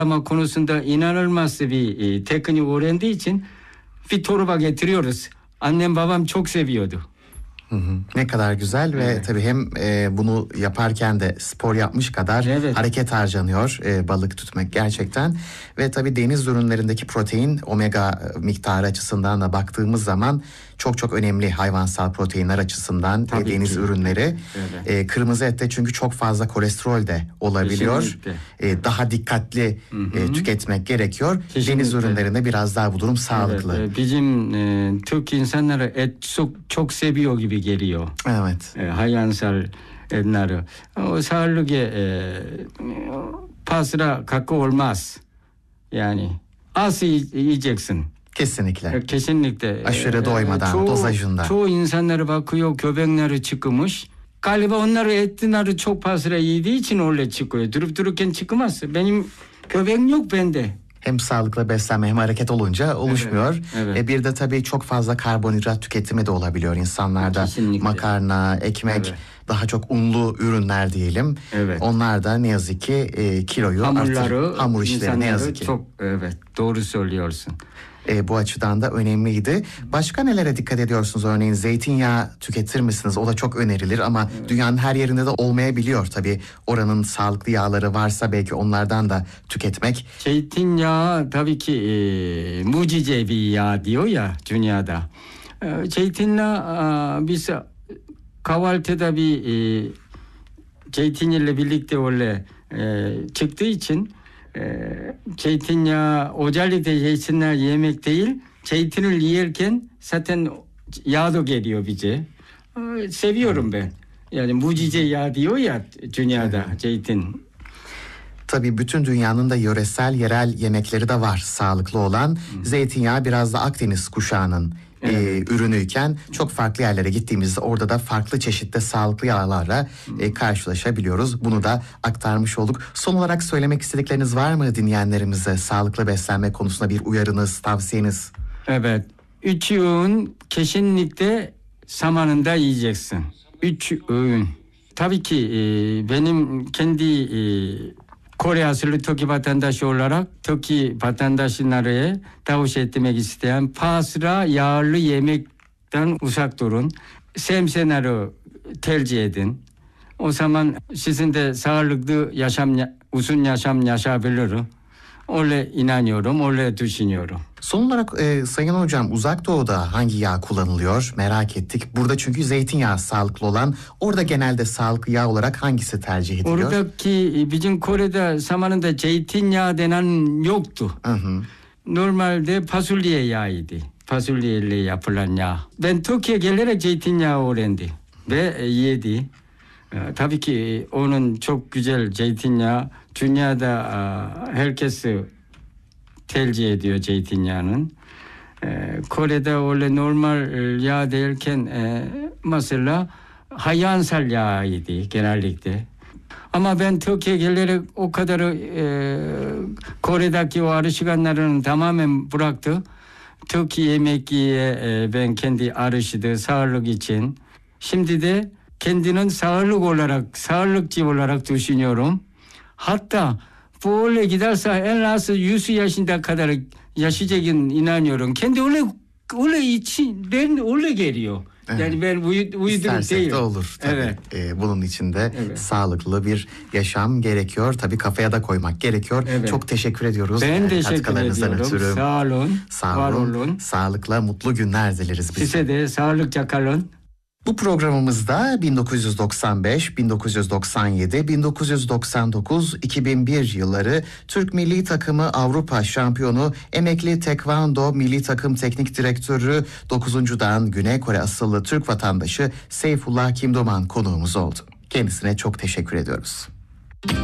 ama konusunda inanılmaz bir teknik öğrendiği için bir torba getiriyoruz. Annem babam çok seviyordu. Ne kadar güzel ve tabii hem bunu yaparken de spor yapmış kadar hareket harcanıyor balık tutmak gerçekten. Ve tabii deniz ürünlerindeki protein omega miktarı açısından da baktığımız zaman çok önemli hayvansal proteinler açısından deniz ürünleri. Kırmızı ette çünkü çok fazla kolesterol de olabiliyor. Daha dikkatli tüketmek gerekiyor. Kesinlikle. Deniz ürünlerinde biraz daha bu durum sağlıklı. Evet, bizim Türk insanları et çok seviyor gibi geliyor. Evet. Hayvansal etleri. O sağlığa fazla katkı olmaz. Yani az yiyeceksin. Kesinlikle. Kesinlikle. Aşırı doymadan, dozajında. Çoğu insanlara bakıyor, göbekleri çıkmış. Galiba onları etleri çok fazla yediği için öyle çıkıyor. Durup dururken çıkmaz. Benim göbeğim yok bende. Hem sağlıklı beslenme hem hareket olunca oluşmuyor. Evet. Bir de tabii çok fazla karbonhidrat tüketimi de olabiliyor insanlarda. Kesinlikle. Makarna, ekmek, daha çok unlu ürünler diyelim. Onlar da ne yazık ki kiloyu artırır. Hamur işleri ne yazık ki. Çok doğru söylüyorsun. Bu açıdan da önemliydi. Başka nelere dikkat ediyorsunuz? Örneğin zeytinyağı tüketir misiniz? O da çok önerilir ama dünyanın her yerinde de olmayabiliyor tabii. Oranın sağlıklı yağları varsa belki onlardan da tüketmek. Zeytinyağı tabii ki mucize bir yağ diyor ya dünyada. Zeytinyağı biz kahvaltıda bir zeytinyağıyla birlikte öyle çıktığı için zeytinyağı özellikle zeytinyağı yemek değil, zeytinyağı yerken zaten yağ da geliyor bize. Seviyorum ben. Yani mucize yağ diyor ya dünyada zeytin. Tabii bütün dünyanın da yerel yemekleri de var sağlıklı olan. Zeytinyağı biraz da Akdeniz kuşağının ürünüyken çok farklı yerlere gittiğimizde orada da farklı çeşitli sağlıklı yağlarla karşılaşabiliyoruz. Bunu da aktarmış olduk. Son olarak söylemek istedikleriniz var mı dinleyenlerimize? Sağlıklı beslenme konusunda bir uyarınız, tavsiyeniz? Evet. 3 öğün kesinlikle zamanında yiyeceksin. 3 öğün. Tabii ki benim kendi Kore asıllı Türk vatandaşı olarak Türk vatandaşlara tavsiye etmek isteyen fazla yağlı yemekten uzak durun. Sebzeleri tercih edin. O zaman sizin de sağlıklı uzun yaşam yaşayabilir. Öyle inanıyorum, öyle düşünüyorum. Son olarak Sayın Hocam Uzak Doğu'da hangi yağ kullanılıyor merak ettik. Burada çünkü zeytinyağı sağlıklı olan, orada genelde sağlıklı yağ olarak hangisi tercih ediliyor? Oradaki bizim Kore'de zamanında zeytinyağı denen yoktu. Normalde fasulye yağıydı. Fasulyeyle yapılan yağ. Ben Türkiye'ye gelerek zeytinyağı öğrendi ve yedi. Tabii ki onun çok güzel zeytinyağı. Dünyada herkes tercih ediyor zeytinyağının. Kore'de öyle normal yağ derken mesela hayvansal yağıydı genellikle. Ama ben Türkiye'ye gelerek o kadar Kore'deki o alışkanlarını tamamen bıraktı. Türkiye yemeği ben kendi arışıdı sağlık için. Şimdi de kendinin sağlıkçı olarak düşünüyorum. Hatta böyle giderse en az 100 yaşında kadar yaşayacağına inanıyorum. Kendi öyle içinden öyle geliyor. Yani ben uydurum değil. de olur tabii. Bunun için de sağlıklı bir yaşam gerekiyor. Tabii kafaya da koymak gerekiyor. Çok teşekkür ediyoruz. Ben teşekkür ediyorum. Ötürü. Sağ olun. Var olun. Sağlıkla mutlu günler dileriz biz. Size de sağlıkla kalın. Bu programımızda 1995, 1997, 1999, 2001 yılları Türk Milli Takımı Avrupa Şampiyonu, emekli Tekvando Milli Takım Teknik Direktörü 9. Dan Güney Kore asıllı Türk vatandaşı Seyfullah Kim Doman konuğumuz oldu. Kendisine çok teşekkür ediyoruz.